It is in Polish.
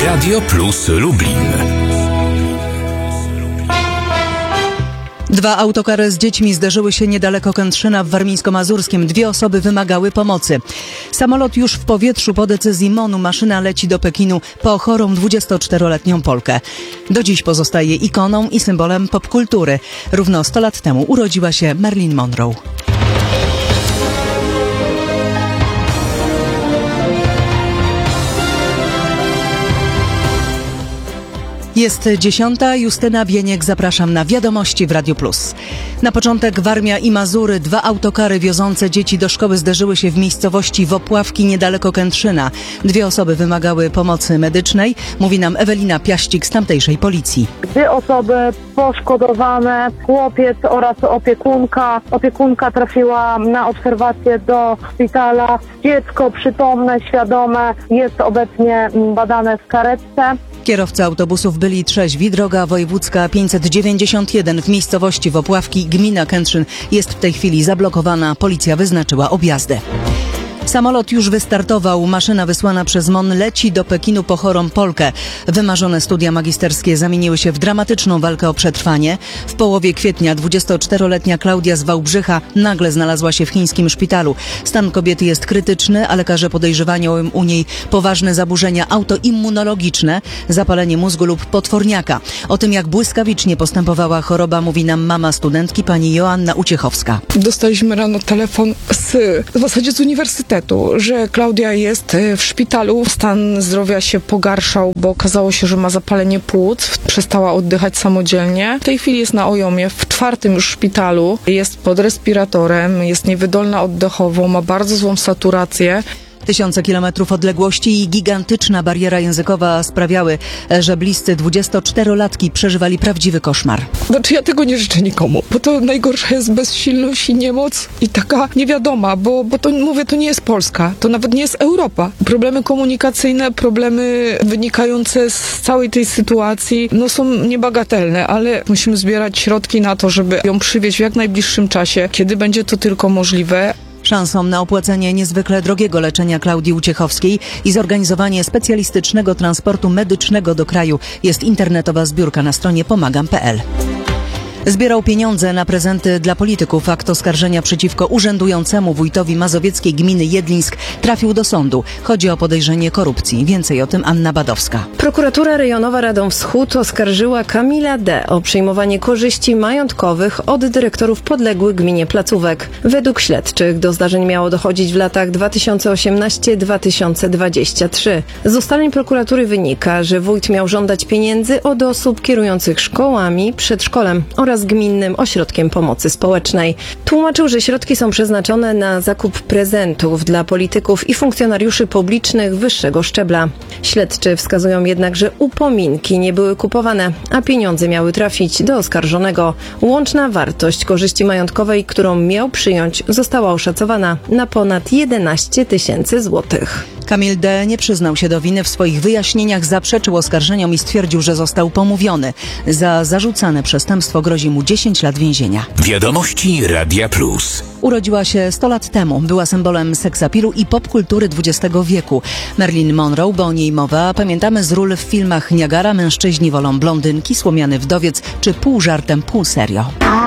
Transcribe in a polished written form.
Radio Plus Lublin. 2 autokary z dziećmi zderzyły się niedaleko Kętrzyna w Warmińsko-Mazurskim. 2 osoby wymagały pomocy. Samolot już w powietrzu po decyzji MON-u. Maszyna leci do Pekinu po chorą 24-letnią Polkę. Do dziś pozostaje ikoną i symbolem popkultury. Równo 100 lat temu urodziła się Marilyn Monroe. Jest 10. Justyna Bieniek, zapraszam na Wiadomości w Radiu Plus. Na początek Warmia i Mazury. 2 autokary wiozące dzieci do szkoły zderzyły się w miejscowości Wopławki niedaleko Kętrzyna. 2 osoby wymagały pomocy medycznej, mówi nam Ewelina Piaścik z tamtejszej policji. 2 osoby poszkodowane, chłopiec oraz opiekunka. Opiekunka trafiła na obserwację do szpitala. Dziecko przytomne, świadome, jest obecnie badane w karetce. Kierowcy autobusów byli trzeźwi. Droga wojewódzka 591 w miejscowości Wopławki, gmina Kętrzyn, jest w tej chwili zablokowana. Policja wyznaczyła objazdy. Samolot już wystartował. Maszyna wysłana przez MON leci do Pekinu po chorą Polkę. Wymarzone studia magisterskie zamieniły się w dramatyczną walkę o przetrwanie. W połowie kwietnia 24-letnia Klaudia z Wałbrzycha nagle znalazła się w chińskim szpitalu. Stan kobiety jest krytyczny, a lekarze podejrzewają u niej poważne zaburzenia autoimmunologiczne, zapalenie mózgu lub potworniaka. O tym, jak błyskawicznie postępowała choroba, mówi nam mama studentki, pani Joanna Uciechowska. Dostaliśmy rano telefon w zasadzie z uniwersytetu, że Klaudia jest w szpitalu. Stan zdrowia się pogarszał, bo okazało się, że ma zapalenie płuc. Przestała oddychać samodzielnie. W tej chwili jest na OJOM-ie, w 4. już szpitalu. Jest pod respiratorem, jest niewydolna oddechowo, ma bardzo złą saturację. Tysiące kilometrów odległości i gigantyczna bariera językowa sprawiały, że bliscy 24-latki przeżywali prawdziwy koszmar. Znaczy ja tego nie życzę nikomu, bo to najgorsza jest bezsilność i niemoc i taka niewiadoma, bo to mówię, to nie jest Polska, to nawet nie jest Europa. Problemy komunikacyjne, problemy wynikające z całej tej sytuacji, są niebagatelne, ale musimy zbierać środki na to, żeby ją przywieźć w jak najbliższym czasie, kiedy będzie to tylko możliwe. Szansą na opłacenie niezwykle drogiego leczenia Klaudii Uciechowskiej i zorganizowanie specjalistycznego transportu medycznego do kraju jest internetowa zbiórka na stronie pomagam.pl. Zbierał pieniądze na prezenty dla polityków. Akt oskarżenia przeciwko urzędującemu wójtowi mazowieckiej gminy Jedlińsk trafił do sądu. Chodzi o podejrzenie korupcji. Więcej o tym Anna Badowska. Prokuratura Rejonowa Radom Wschód oskarżyła Kamila D. o przyjmowanie korzyści majątkowych od dyrektorów podległych gminie placówek. Według śledczych do zdarzeń miało dochodzić w latach 2018-2023. Z ustaleń prokuratury wynika, że wójt miał żądać pieniędzy od osób kierujących szkołami, przedszkolem oraz gminnym ośrodkiem pomocy społecznej. Tłumaczył, że środki są przeznaczone na zakup prezentów dla polityków i funkcjonariuszy publicznych wyższego szczebla. Śledczy wskazują jednak, że upominki nie były kupowane, a pieniądze miały trafić do oskarżonego. Łączna wartość korzyści majątkowej, którą miał przyjąć, została oszacowana na ponad 11 000 złotych. Kamil D. nie przyznał się do winy. W swoich wyjaśnieniach zaprzeczył oskarżeniom i stwierdził, że został pomówiony. Za zarzucane przestępstwo grozi mu 10 lat więzienia. Wiadomości Radia Plus. Urodziła się 100 lat temu. Była symbolem seksapilu i popkultury XX wieku. Marilyn Monroe, bo o niej mowa, pamiętamy z ról w filmach Niagara, Mężczyźni wolą blondynki, Słomiany wdowiec czy Pół żartem, pół serio.